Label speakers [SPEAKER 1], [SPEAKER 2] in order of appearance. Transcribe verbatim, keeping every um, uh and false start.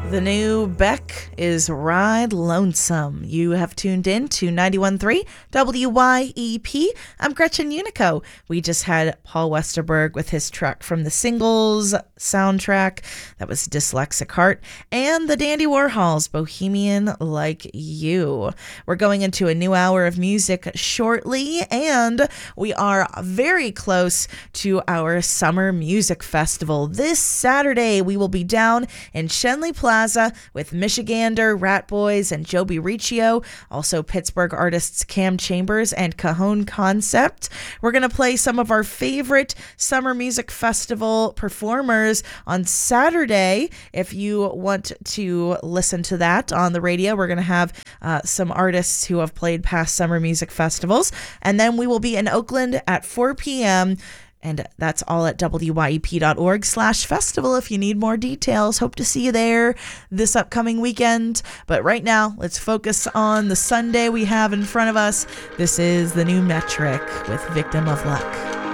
[SPEAKER 1] The new Beck is Ride Lonesome. You have tuned in to ninety-one point three W Y E P. I'm Gretchen Unico. We just had Paul Westerberg with his track from the Singles soundtrack. That was Dyslexic Heart. And the Dandy Warhols, Bohemian Like You. We're going into a new hour of music shortly, and we are very close to our Summer Music Festival. This Saturday, we will be down in Schenley Plaza with Michigander, Rat Boys, and Joby Riccio. Also Pittsburgh artists Cam Chambers and Cajon Concept. We're going to play some of our favorite Summer Music Festival performers on Saturday. If you want to listen to that on the radio, we're going to have uh, some artists who have played past Summer Music Festivals. And then we will be in Oakland at four p.m., and that's all at W Y E P dot org slash festival if you need more details. Hope to see you there this upcoming weekend. But right now, let's focus on the Sunday we have in front of us. This is the new Metric with Victim of Luck.